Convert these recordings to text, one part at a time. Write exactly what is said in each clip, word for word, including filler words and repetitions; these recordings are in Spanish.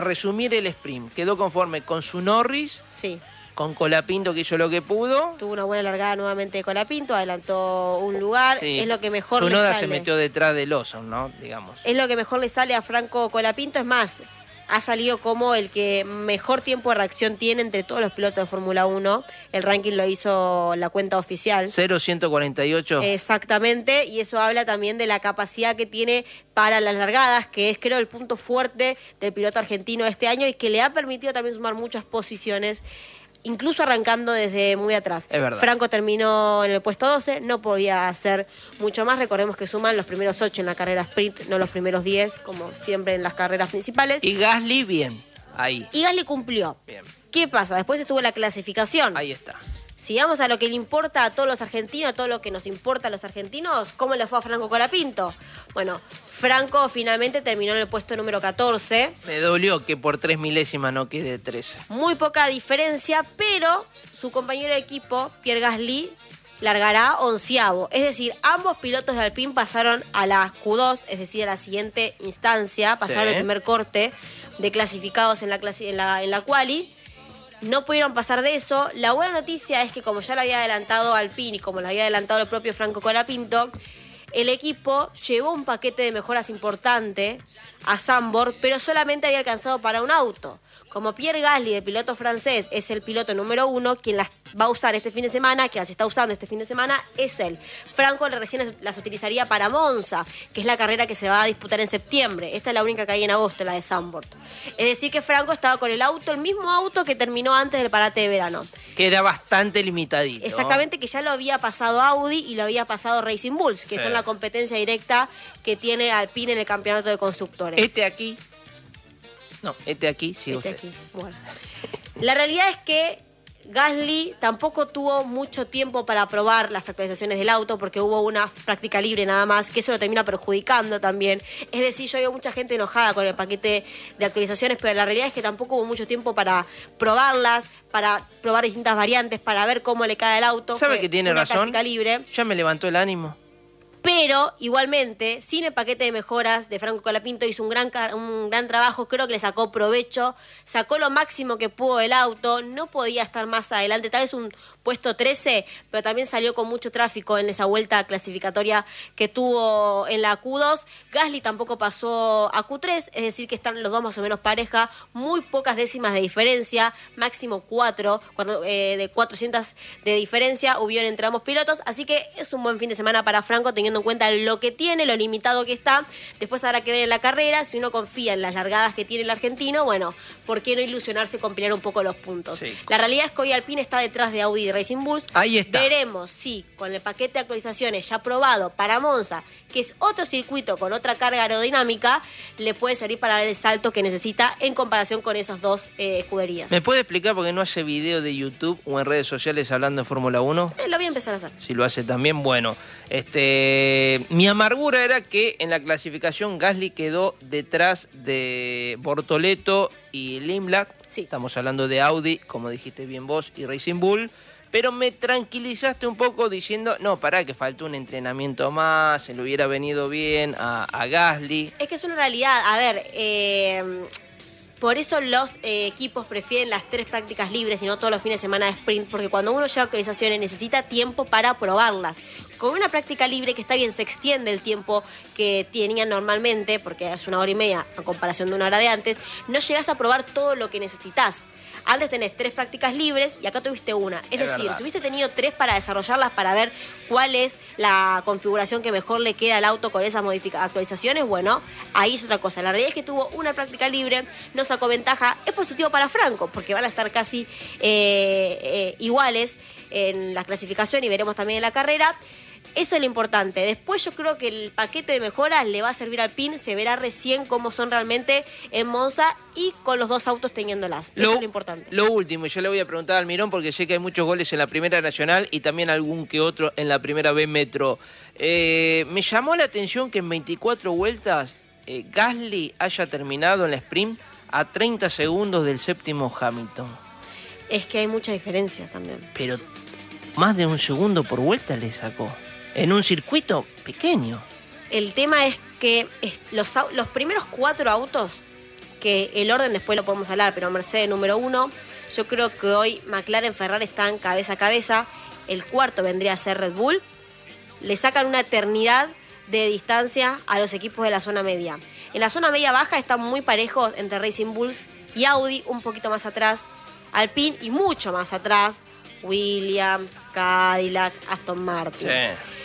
resumir el sprint, quedó conforme con su Norris, Sí. con Colapinto que hizo lo que pudo. Tuvo una buena largada nuevamente de Colapinto, adelantó un lugar, Sí. es lo que mejor Su le Noda sale. se metió detrás del oso, ¿no? Digamos. Es lo que mejor le sale a Franco Colapinto, es más, ha salido como el que mejor tiempo de reacción tiene entre todos los pilotos de Fórmula uno. El ranking lo hizo la cuenta oficial. cero ciento cuarenta y ocho. Exactamente, y eso habla también de la capacidad que tiene para las largadas, que es creo el punto fuerte del piloto argentino este año y que le ha permitido también sumar muchas posiciones, incluso arrancando desde muy atrás. Es verdad. Franco terminó en el puesto doce, no podía hacer mucho más. Recordemos que suman los primeros ocho en la carrera sprint, no los primeros diez, como siempre en las carreras principales. Y Gasly, bien, ahí. Y Gasly cumplió. Bien. ¿Qué pasa? Después estuvo la clasificación. Ahí está. Si vamos a lo que le importa a todos los argentinos, a todo lo que nos importa a los argentinos, ¿cómo le fue a Franco Colapinto? Bueno, Franco finalmente terminó en el puesto número catorce. Me dolió que por tres milésimas no quede trece. Muy poca diferencia, pero su compañero de equipo, Pierre Gasly, largará onceavo. Es decir, ambos pilotos de Alpine pasaron a la Q dos, es decir, a la siguiente instancia, pasaron Sí. el primer corte de clasificados en la, clasi- en la, en la quali. No pudieron pasar de eso. La buena noticia es que, como ya lo había adelantado Alpine y como lo había adelantado el propio Franco Colapinto, el equipo llevó un paquete de mejoras importante a Zandvoort, pero solamente había alcanzado para un auto. Como Pierre Gasly, el piloto francés, es el piloto número uno, quien las va a usar este fin de semana, que las está usando este fin de semana, es él. Franco recién las utilizaría para Monza, que es la carrera que se va a disputar en septiembre. Esta es la única que hay en agosto, la de Zandvoort. Es decir, que Franco estaba con el auto, el mismo auto que terminó antes del parate de verano. Que era bastante limitadito. Exactamente, que ya lo había pasado Audi y lo había pasado Racing Bulls, que Sí. son la competencia directa que tiene Alpine en el campeonato de constructores. Este aquí. No, este aquí, sí. Este usted. aquí. Bueno. La realidad es que Gasly tampoco tuvo mucho tiempo para probar las actualizaciones del auto porque hubo una práctica libre nada más, que eso lo termina perjudicando también. Es decir, yo veo mucha gente enojada con el paquete de actualizaciones, pero la realidad es que tampoco hubo mucho tiempo para probarlas, para probar distintas variantes, para ver cómo le cae el auto. ¿Sabe Fue que tiene una razón? práctica libre. Ya me levantó el ánimo. Pero, igualmente, sin el paquete de mejoras de Franco Colapinto, hizo un gran, un gran trabajo, creo que le sacó provecho, sacó lo máximo que pudo del auto, no podía estar más adelante, tal vez un puesto trece, pero también salió con mucho tráfico en esa vuelta clasificatoria que tuvo en la Q dos. Gasly tampoco pasó a Q tres, es decir, que están los dos más o menos pareja, muy pocas décimas de diferencia, máximo cuatro, cuatro eh, de cuatrocientas de diferencia hubieron entre ambos pilotos, así que es un buen fin de semana para Franco, teniendo en cuenta lo que tiene, lo limitado que está. Después habrá que ver en la carrera, si uno confía en las largadas que tiene el argentino, bueno, ¿por qué no ilusionarse con pelear un poco los puntos? Sí. La realidad es que hoy Alpine está detrás de Audi y Racing Bulls. Ahí está. Veremos si con el paquete de actualizaciones ya probado para Monza, que es otro circuito con otra carga aerodinámica, le puede servir para dar el salto que necesita en comparación con esas dos eh, escuderías. ¿Me puede explicar por qué no hace video de YouTube o en redes sociales hablando de Fórmula uno? Eh, lo voy a empezar a hacer. Si lo hace también, bueno. Este, mi amargura era que en la clasificación Gasly quedó detrás de Bortoleto y Limblad. Sí. Estamos hablando de Audi, como dijiste bien vos, y Racing Bull. Pero me tranquilizaste un poco diciendo, no, pará, que faltó un entrenamiento más, se le hubiera venido bien a, a Gasly. Es que es una realidad. A ver, eh, por eso los eh, equipos prefieren las tres prácticas libres y no todos los fines de semana de sprint, porque cuando uno lleva actualizaciones necesita tiempo para probarlas. Con una práctica libre, que está bien, se extiende el tiempo que tenían normalmente, porque es una hora y media a comparación de una hora de antes, no llegas a probar todo lo que necesitas. Antes tenés tres prácticas libres y acá tuviste una. Es, Es decir, verdad. si hubiese tenido tres para desarrollarlas, para ver cuál es la configuración que mejor le queda al auto con esas modifica- actualizaciones, bueno, ahí es otra cosa. La realidad es que tuvo una práctica libre, no sacó ventaja. Es positivo para Franco, porque van a estar casi eh, eh, iguales en la clasificación y veremos también en la carrera. Eso es lo importante. Después yo creo que el paquete de mejoras le va a servir al Alpine, se verá recién cómo son realmente en Monza y con los dos autos teniéndolas. Eso es lo importante. Lo último, y yo le voy a preguntar al Mirón porque sé que hay muchos goles en la Primera Nacional y también algún que otro en la Primera B Metro. Eh, me llamó la atención que en veinticuatro vueltas eh, Gasly haya terminado en la sprint a treinta segundos del séptimo Hamilton. Es que hay mucha diferencia también. Pero más de un segundo por vuelta le sacó. En un circuito pequeño. El tema es que es- los, au- los primeros cuatro autos que el orden después lo podemos hablar, pero Mercedes número uno. Yo creo que hoy McLaren, Ferrari están cabeza a cabeza. El cuarto vendría a ser Red Bull. Le sacan una eternidad de distancia a los equipos de la zona media. En la zona media baja están muy parejos entre Racing Bulls y Audi, un poquito más atrás Alpine y mucho más atrás Williams, Cadillac, Aston Martin. Sí.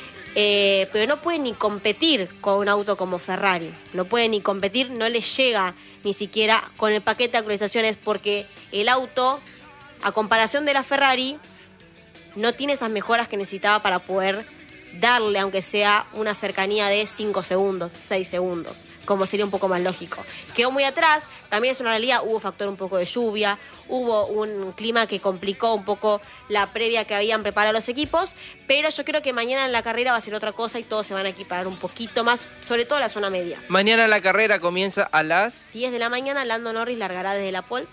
Eh, pero no pueden ni competir con un auto como Ferrari. No pueden ni competir, no les llega ni siquiera con el paquete de actualizaciones porque el auto, a comparación de la Ferrari, no tiene esas mejoras que necesitaba para poder darle, aunque sea una cercanía de cinco segundos, seis segundos, como sería un poco más lógico. Quedó muy atrás, también es una realidad, hubo factor un poco de lluvia, hubo un clima que complicó un poco la previa que habían preparado los equipos, pero yo creo que mañana en la carrera va a ser otra cosa y todos se van a equiparar un poquito más, sobre todo la zona media. Mañana la carrera comienza a las diez de la mañana, Lando Norris largará desde la pole.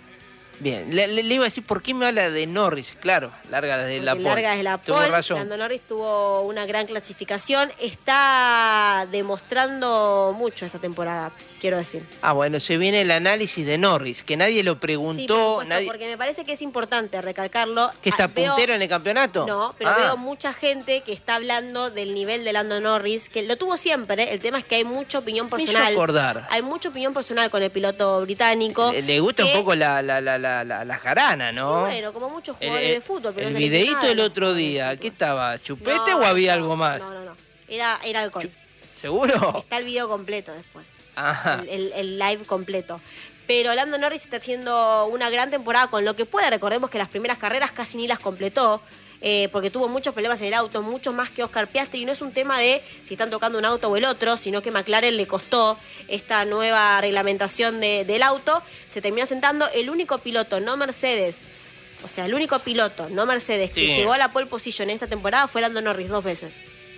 Bien, le, le, le iba a decir, ¿por qué me habla de Norris? Claro, larga desde Porque la pole. Larga desde la pole. Tuvo razón. Lando Norris tuvo una gran clasificación. Está demostrando mucho esta temporada, quiero decir. Ah, bueno, se viene el análisis de Norris, que nadie lo preguntó. Sí, por supuesto, nadie... porque me parece que es importante recalcarlo. ¿Que está veo... puntero en el campeonato? No, pero ah. veo mucha gente que está hablando del nivel de Lando Norris, que lo tuvo siempre, ¿eh? El tema es que hay mucha opinión personal. Me hizo acordar. Hay mucha opinión personal con el piloto británico. Le, le gusta que... un poco la, la, la, la, la, la jarana, ¿no? Y bueno, como muchos jugadores el, de fútbol. Pero el no videíto del otro de día, ¿qué estaba? ¿Chupete no, o había no, algo más? No, no, no. Era, era alcohol. ¿Seguro? Está el video completo después. Ajá. El, el, el live completo. Pero Lando Norris está haciendo una gran temporada con lo que puede. Recordemos que las primeras carreras casi ni las completó. Eh, porque tuvo muchos problemas en el auto, mucho más que Oscar Piastri. Y no es un tema de si están tocando un auto o el otro, sino que McLaren le costó esta nueva reglamentación de, del auto. Se termina sentando el único piloto, no Mercedes. O sea, el único piloto, no Mercedes, sí. que llegó a la pole position en esta temporada fue Lando Norris dos veces.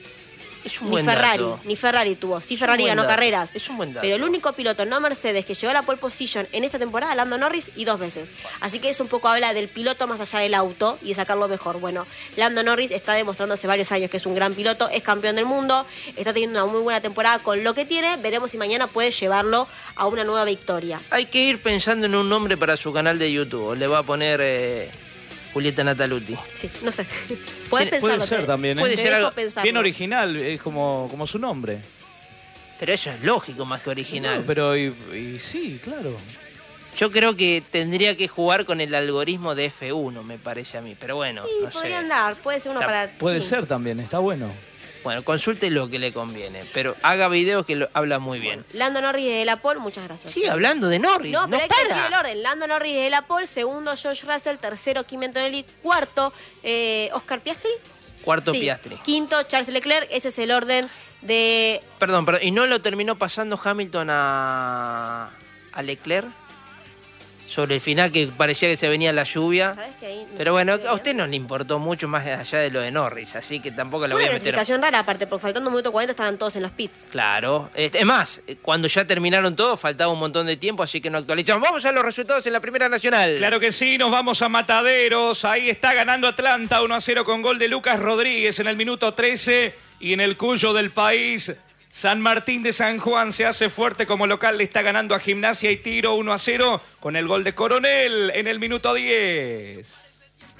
Es un ni buen Ferrari, dato. ni Ferrari tuvo. Sí, es Ferrari ganó dato. carreras. Es un buen dato. Pero el único piloto, no Mercedes, que llegó a la pole position en esta temporada, Lando Norris, y dos veces. Así que eso un poco habla del piloto más allá del auto y de sacarlo mejor. Bueno, Lando Norris está demostrando hace varios años que es un gran piloto, es campeón del mundo, está teniendo una muy buena temporada con lo que tiene. Veremos si mañana puede llevarlo a una nueva victoria. Hay que ir pensando en un nombre para su canal de YouTube. Le va a poner... Eh... Julieta Nataluti. Sí, no sé. Puedes pensarlo. Puede ser te, también, ¿eh? Puede ser algo bien original, es como, como su nombre. Pero eso es lógico más que original. No, pero y, y sí, claro. Yo creo que tendría que jugar con el algoritmo de F uno, me parece a mí. Pero bueno, sí, no podría sé. andar, puede ser uno Está, para... Puede sí. ser también, está bueno. Bueno, consulte lo que le conviene, pero haga videos que lo habla muy bien. Bueno, Lando Norris de la pole, muchas gracias. Sigue hablando de Norris, no, no, pero hay para. que decir el orden. Lando Norris de la pole, segundo George Russell, tercero Kimi Antonelli, cuarto eh, Oscar Piastri. Cuarto sí. Piastri. Quinto Charles Leclerc, ese es el orden de... Perdón, perdón, ¿y no lo terminó pasando Hamilton a, a Leclerc? Sobre el final que parecía que se venía la lluvia. ¿Sabes que ahí no Pero bueno, sé, a usted no le importó mucho más allá de lo de Norris, así que tampoco lo Fue voy a una meter. clasificación rara, aparte, porque faltando un minuto cuarenta estaban todos en los pits. Claro. Es más, cuando ya terminaron todos, faltaba un montón de tiempo, así que no actualizamos. Vamos a los resultados en la Primera Nacional. Claro que sí, nos vamos a Mataderos. Ahí está ganando Atlanta uno a cero con gol de Lucas Rodríguez en el minuto trece. Y en el Cuyo del país, San Martín de San Juan se hace fuerte como local, le está ganando a Gimnasia y Tiro uno a cero con el gol de Coronel en el minuto diez.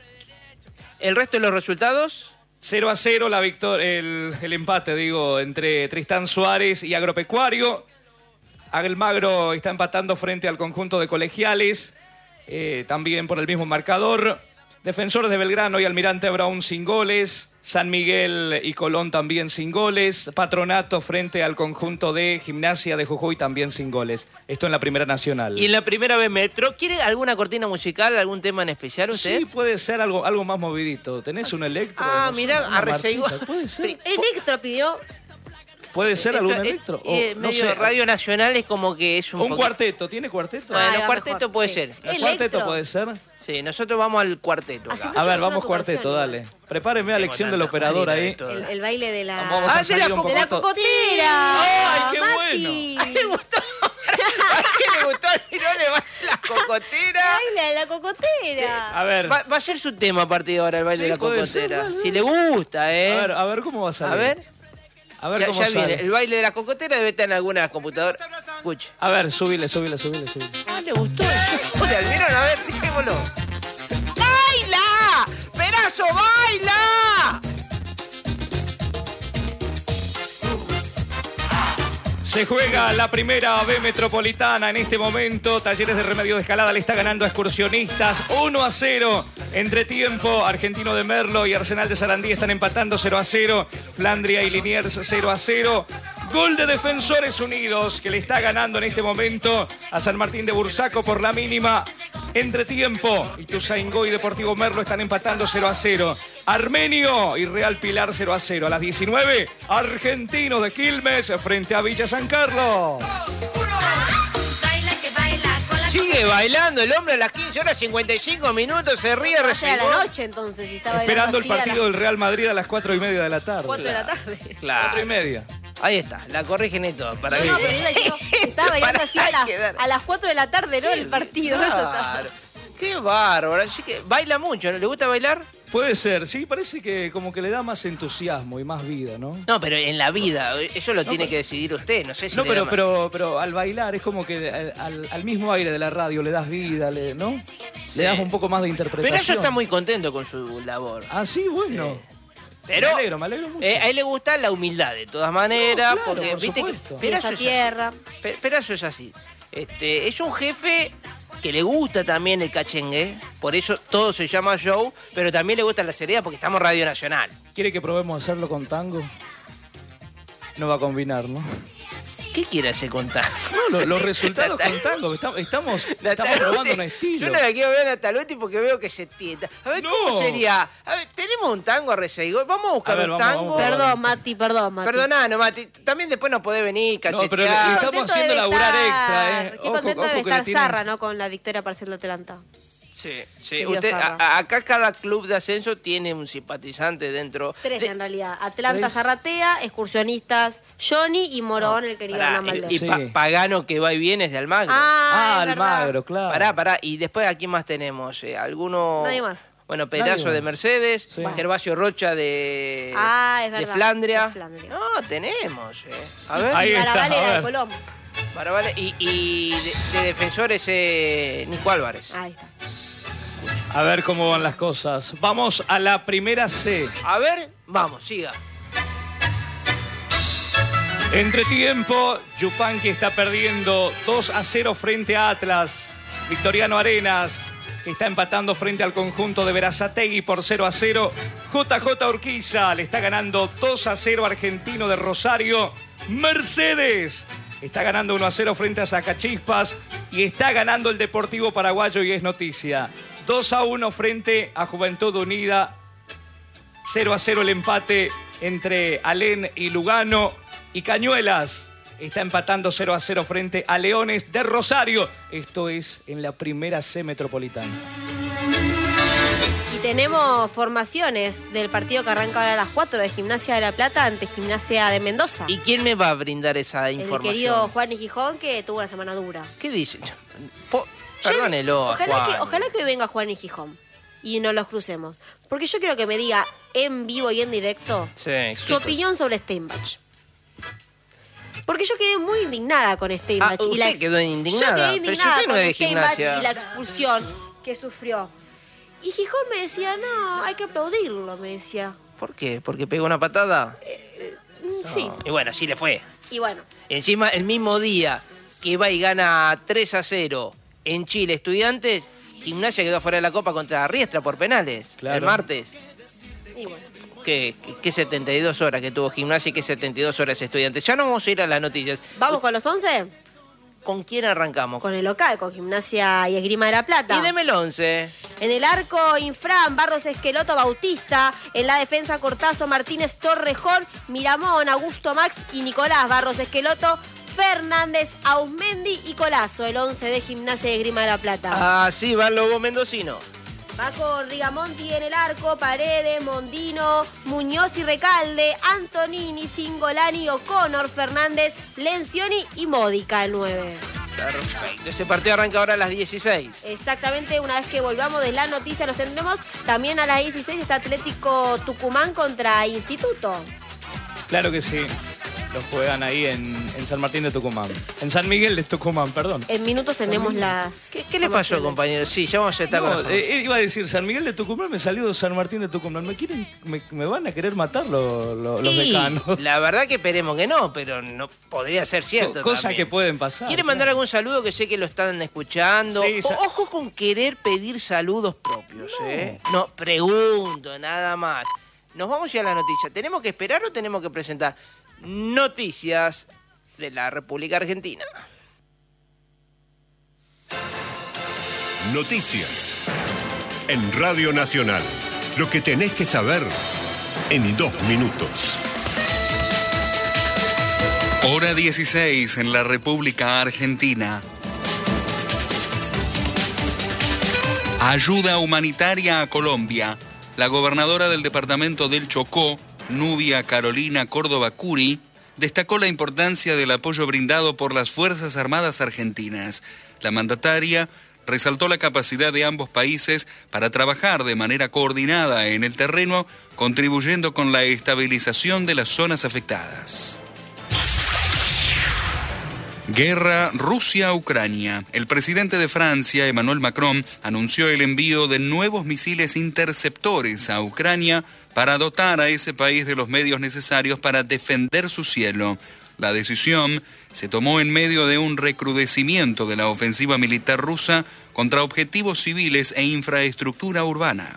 ¿El resto de los resultados? cero a cero la victoria, el, el empate, digo, entre Tristán Suárez y Agropecuario. Almagro está empatando frente al conjunto de Colegiales, eh, también por el mismo marcador. Defensores de Belgrano y Almirante Brown sin goles. San Miguel y Colón también sin goles. Patronato frente al conjunto de Gimnasia de Jujuy también sin goles. Esto en la Primera Nacional. Y en la Primera B Metro, ¿quiere alguna cortina musical, algún tema en especial usted? Sí, puede ser algo, algo más movidito. ¿Tenés un electro? Ah, no mirá, sé, una arreceigó. marchita? ¿Puede ser? Electro pidió... ¿Puede ser Esto, algún eh, electro? eh, O, no medio sé. Radio Nacional es como que es un Un poco- cuarteto, ¿tiene cuarteto? Bueno, Ah, va cuarteto mejor, puede sí. ser. ¿El Electro. cuarteto puede ser? Sí, nosotros vamos al cuarteto Hace acá. A ver, Escuchamos vamos tu cuarteto, canción, dale. Prepáreme a Tengo lección del tanta operador marina ahí. de todo. El, el baile de la... Vamos a Ah, de salir la un co- ¡De la poquito. cocotera! ¡Ay, qué Mati! bueno! ¿A qué le gustó? ¿A qué le gustó al Mirón le va la cocotera? ¡Baila de la cocotera! A ver, Va, va a ser su tema a partir de ahora, el baile Sí, de la puede ser, cocotera. dale, Si dale. le gusta, ¿eh? a ver, a ver cómo va a salir. A ver. A ver ya cómo ya sale. viene. El baile de la cocotera debe estar en alguna computadora. escuche. A ver, subile, subile, subile, subile. Ah, le gustó. Hola, Almirón, a ver, dejémoslo. ¡Baila! ¡Perazo, baila! Se juega la primera B Metropolitana en este momento. Talleres de Remedio de Escalada le está ganando a Excursionistas uno a cero. Entre tiempo, Argentino de Merlo y Arsenal de Sarandí están empatando cero a cero. Flandria y Liniers cero a cero. Gol de Defensores Unidos, que le está ganando en este momento a San Martín de Bursaco por la mínima. Entre tiempo, Ituzaingó y Deportivo Merlo están empatando cero a cero. Armenio y Real Pilar cero a cero. A las diecinueve, Argentinos de Quilmes frente a Villa San Carlos. Sigue bailando el hombre a las quince horas cincuenta y cinco minutos, se ríe, O sea, a recién. la noche entonces. Si estaba Esperando el bailando así a partido del Real Madrid a las cuatro y media de la tarde. las cuatro de la tarde. Claro. Cuatro y media. Ahí está, la corrigen y todo. Para No, que... no, pero iba diciendo, estaba bailando Para así a, la- que dar- a las cuatro de la tarde, ¿no? El partido. Eso estaba. Claro. Qué bárbaro. Así que baila mucho, ¿no? ¿Le gusta bailar? Puede ser, sí, parece que como que le da más entusiasmo y más vida, ¿no? No, pero en la vida, eso lo tiene que decidir usted, no sé si No, le pero, da más- pero, pero al bailar es como que al, al- al mismo aire de la radio le das vida, le- ¿no? Sí. Le das un poco más de interpretación. Pero eso está muy contento con su labor. Ah, sí, bueno. Pero me alegro, me alegro mucho. eh, a él le gusta la humildad, de todas maneras, No, claro, porque por viste que supuesto. Pies Perazo a es así. tierra. Pe- Perazo es así. Este, es un jefe que le gusta también el cachengue, por eso todo se llama show, pero también le gusta la seriedad porque estamos Radio Nacional. ¿Quiere que probemos hacerlo con tango? No va a combinar, ¿no? ¿Qué quiere hacer contar? No, lo- los resultados con tango. Estamos, estamos, estamos probando un estilo. Yo no la quiero ver a Natalotti porque veo que se tienta. A ver, ¿cómo No. sería? A ver, tenemos un tango a Reseigó. Vamos a buscar A ver, un vamos, tango. vamos. Perdón, Mati, perdón, Mati. Perdoná, Mati. También después nos podés venir, No, cachetear. pero le- le estamos Contento haciendo debe laburar estar- extra, ¿eh? Qué Ojo, contento ojo debe que estar le tienen- Zarra, ¿no? Con la victoria parcial de Atlanta. Sí, sí. Querido Usted, Zarra. a- a- acá cada club de ascenso tiene un simpatizante dentro. Tres de- en realidad. Atlanta, ¿Tres? Zarratea, Excursionistas, Johnny y Morón, el querido Pará, Hernán Valdés. y Sí. Pa- Pagano que va y viene es de Almagro. Ah, Ah, es verdad. Almagro, claro. Pará, pará. Y después, ¿a quién más tenemos? Eh, ¿Alguno? Nadie más. Bueno, Pedazo Nadie de más. Mercedes, Sí. Gervasio Rocha de, Ah, es de verdad, Flandria. de Flandria. No, tenemos. Eh. A ver. Ahí Y está, Barabal a era de ver. Colón. Barabale. Y, y de, de defensores, eh, Nico Álvarez. Ahí está. A ver cómo van las cosas. Vamos a la primera C. A ver, vamos, siga. Entre tiempo, Yupanqui está perdiendo dos a cero frente a Atlas. Victoriano Arenas está empatando frente al conjunto de Berazategui por cero a cero. J J Urquiza le está ganando dos a cero Argentino de Rosario. Mercedes está ganando uno a cero frente a Sacachispas. Y está ganando el Deportivo Paraguayo y es noticia. dos a uno frente a Juventud Unida. cero a cero el empate entre Alén y Lugano. Y Cañuelas está empatando cero a cero frente a Leones de Rosario. Esto es en la primera C Metropolitana. Y tenemos formaciones del partido que arranca ahora a las cuatro de Gimnasia de La Plata ante Gimnasia de Mendoza. ¿Y quién me va a brindar esa el información? querido Juan y Gijón, que tuvo una semana dura. ¿Qué dice? Po- Yo- Perdónelo. a Ojalá que, Juan. ojalá que hoy venga Juan y Gijón y nos los crucemos. Porque yo quiero que me diga en vivo y en directo Sí, su ¿qué opinión sobre Steinbach. Porque yo quedé muy indignada con Steinbach. Ah, y la usted ex- quedó indignada. Yo quedé Pero si indignada usted no con es de Steinbach Gimnasia. y la expulsión que sufrió. Y Gijón me decía, no, hay que aplaudirlo, me decía. ¿Por qué? ¿Porque pegó una patada? Mm, Sí. Y bueno, así le fue. Y bueno, Encima, el mismo día que va y gana tres a cero en Chile Estudiantes, Gimnasia quedó fuera de la Copa contra Riestra por penales. Claro. El martes. y bueno. ¿Qué, qué setenta y dos horas que tuvo Gimnasia y qué setenta y dos horas Estudiantes? Ya no vamos a ir a las noticias. ¿Vamos con los once? ¿Con quién arrancamos? Con el local, con Gimnasia y Esgrima de La Plata. Y deme el once. En el arco, Infran, Barros Esqueloto, Bautista. En la defensa, Cortazo, Martínez, Torrejón, Miramón, Augusto Max y Nicolás. Barros Esqueloto, Fernández, Ausmendi y Colazo. El once de Gimnasia y Esgrima de La Plata. Así va el Lobo Mendocino. Va con Rigamonti en el arco, Paredes, Mondino, Muñoz y Recalde, Antonini, Singolani, O'Connor, Fernández, Lencioni y Módica, el nueve. Perfecto. Ese partido arranca ahora a las dieciséis. Exactamente, una vez que volvamos de la noticia los tendremos. También a las dieciséis está Atlético Tucumán contra Instituto. Claro que sí. Los juegan ahí en, en San Martín de Tucumán. En San Miguel de Tucumán, perdón. En minutos tenemos las... ¿Qué, qué le pasó, compañero? Sí, ya vamos a estar No, con... eh, iba a decir San Miguel de Tucumán, me salió San Martín de Tucumán. ¿Me quieren, me, me van a querer matar los, los, los Y decanos? la verdad que esperemos que no, pero no podría ser cierto. Co- Cosas también. que pueden pasar. ¿Quiere claro. mandar algún saludo? Que sé que lo están escuchando. Sí, O- sa- ojo con querer pedir saludos propios, No. ¿eh? No, pregunto, nada más. Nos vamos ya a la noticia. ¿Tenemos que esperar o tenemos que presentar noticias de la República Argentina? Noticias. En Radio Nacional. Lo que tenés que saber en dos minutos. Hora dieciséis en la República Argentina. Ayuda humanitaria a Colombia. La gobernadora del departamento del Chocó, Nubia Carolina Córdoba Curi, destacó la importancia del apoyo brindado por las Fuerzas Armadas argentinas. La mandataria resaltó la capacidad de ambos países para trabajar de manera coordinada en el terreno, contribuyendo con la estabilización de las zonas afectadas. Guerra Rusia-Ucrania. El presidente de Francia, Emmanuel Macron, anunció el envío de nuevos misiles interceptores a Ucrania para dotar a ese país de los medios necesarios para defender su cielo. La decisión se tomó en medio de un recrudecimiento de la ofensiva militar rusa contra objetivos civiles e infraestructura urbana.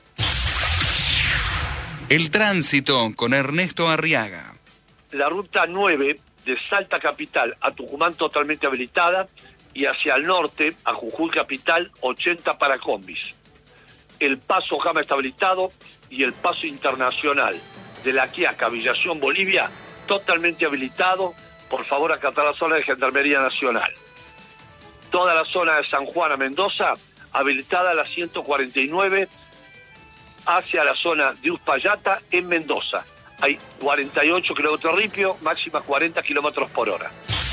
El tránsito con Ernesto Arriaga. La ruta nueve de Salta Capital a Tucumán totalmente habilitada y hacia el norte a Jujuy Capital ochenta para combis. El paso Jama está habilitado y el paso internacional de La Quiaca, Villación, Bolivia, totalmente habilitado. Por favor, acatar la zona de Gendarmería Nacional. Toda la zona de San Juan a Mendoza, habilitada a la ciento cuarenta y nueve hacia la zona de Uspallata en Mendoza. Hay cuarenta y ocho kilómetros ripio, máxima cuarenta kilómetros por hora.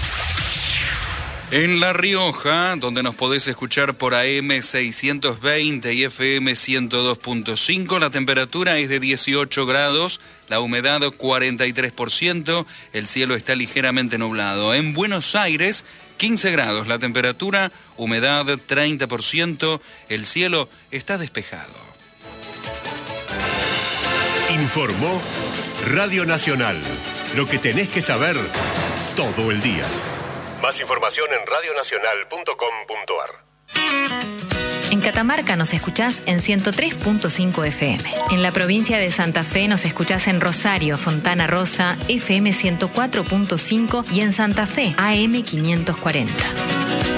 En La Rioja, donde nos podés escuchar por A M seiscientos veinte y F M ciento dos punto cinco, la temperatura es de dieciocho grados, la humedad cuarenta y tres por ciento, el cielo está ligeramente nublado. En Buenos Aires, quince grados, la temperatura, humedad treinta por ciento, el cielo está despejado. Informó Radio Nacional. Lo que tenés que saber todo el día. Más información en radio nacional punto com punto a r. En Catamarca nos escuchás en ciento tres punto cinco F M. En la provincia de Santa Fe nos escuchás en Rosario, Fontana Rosa, F M ciento cuatro punto cinco y en Santa Fe, A M quinientos cuarenta.